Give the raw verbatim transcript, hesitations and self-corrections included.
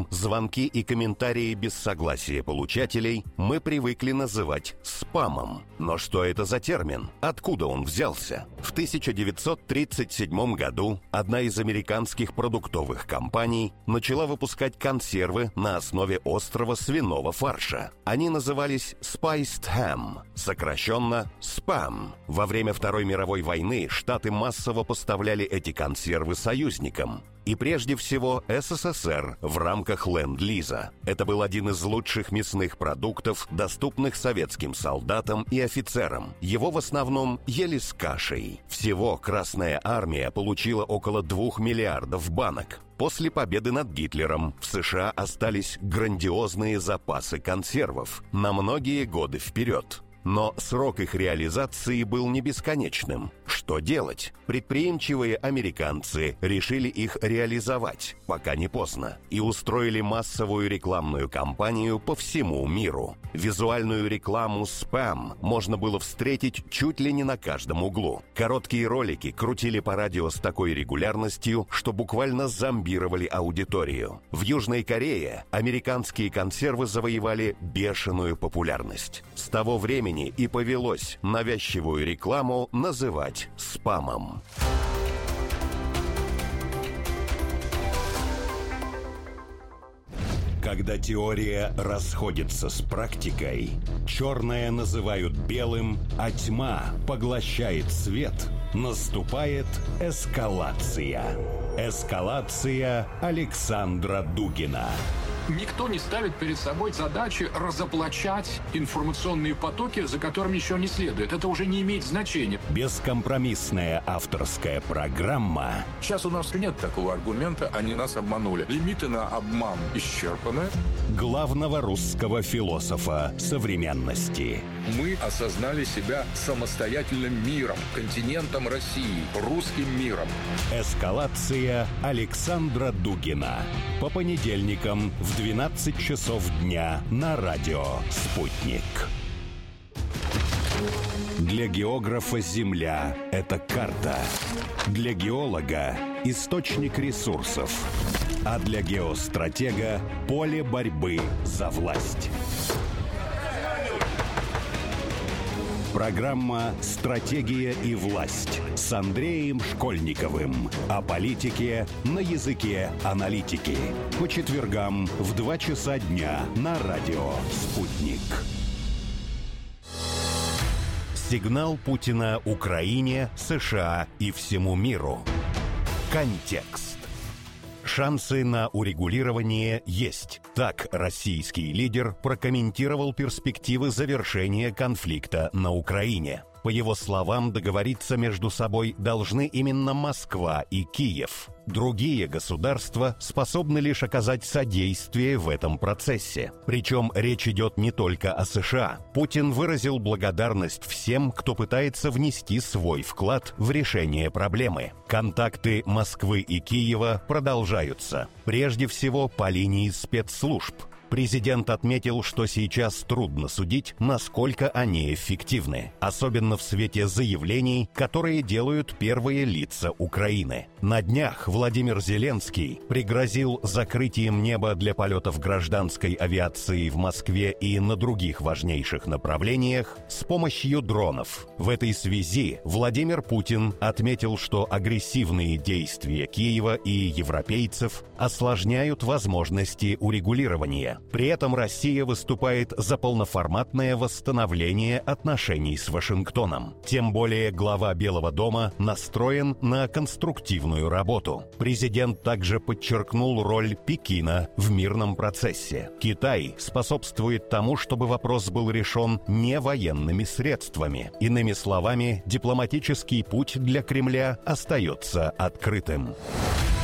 которым звонки и комментарии без согласия получателей мы привыкли называть спамом. Но что это за термин? Откуда он взялся? В тысяча девятьсот тридцать седьмом году одна из американских продуктовых компаний начала выпускать консервы на основе острого свиного фарша. Они назывались Spiced Ham, сокращенно спам. Во время Второй мировой войны Штаты массово поставляли эти консервы союзникам. И прежде всего СССР в рамках Ленд-Лиза. Это был один из лучших мясных продуктов, доступных советским солдатам и офицерам. Его в основном ели с кашей. Всего Красная Армия получила около двух миллиардов банок. После победы над Гитлером в США остались грандиозные запасы консервов на многие годы вперед. Но срок их реализации был не бесконечным. Что делать? Предприимчивые американцы решили их реализовать, пока не поздно, и устроили массовую рекламную кампанию по всему миру. Визуальную рекламу «Спам» можно было встретить чуть ли не на каждом углу. Короткие ролики крутили по радио с такой регулярностью, что буквально зомбировали аудиторию. В Южной Корее американские консервы завоевали бешеную популярность. С того времени и повелось навязчивую рекламу называть спамом. Когда теория расходится с практикой, черное называют белым, а тьма поглощает свет, наступает эскалация. Эскалация Александра Дугина. Никто не ставит перед собой задачи разоблачать информационные потоки, за которыми еще не следует. Это уже не имеет значения. Бескомпромиссная авторская программа. Сейчас у нас нет такого аргумента, они нас обманули. Лимиты на обман исчерпаны. Главного русского философа современности. Мы осознали себя самостоятельным миром, континентом России, русским миром. Эскалация Александра Дугина. По понедельникам в двенадцать часов дня на радио «Спутник». Для географа Земля – это карта. Для геолога – источник ресурсов. А для геостратега – поле борьбы за власть. Программа «Стратегия и власть» с Андреем Школьниковым. О политике на языке аналитики. По четвергам в два часа дня на радио «Спутник». Сигнал Путина Украине, США и всему миру. Контекст. Шансы на урегулирование есть. Так российский лидер прокомментировал перспективы завершения конфликта на Украине. По его словам, договориться между собой должны именно Москва и Киев. Другие государства способны лишь оказать содействие в этом процессе. Причем речь идет не только о США. Путин выразил благодарность всем, кто пытается внести свой вклад в решение проблемы. Контакты Москвы и Киева продолжаются. Прежде всего по линии спецслужб. Президент отметил, что сейчас трудно судить, насколько они эффективны, особенно в свете заявлений, которые делают первые лица Украины. На днях Владимир Зеленский пригрозил закрытием неба для полетов гражданской авиации в Москве и на других важнейших направлениях с помощью дронов. В этой связи Владимир Путин отметил, что агрессивные действия Киева и европейцев осложняют возможности урегулирования. При этом Россия выступает за полноформатное восстановление отношений с Вашингтоном. Тем более глава Белого дома настроен на конструктивную работу. Президент также подчеркнул роль Пекина в мирном процессе. Китай способствует тому, чтобы вопрос был решен не военными средствами. Иными словами, дипломатический путь для Кремля остается открытым.